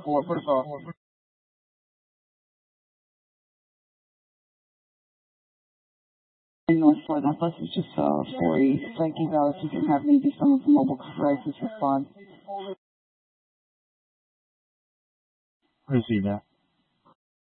favor, por favor. North Florida, bus is just for a psych eval if you can have maybe some mobile crisis response. Receive that.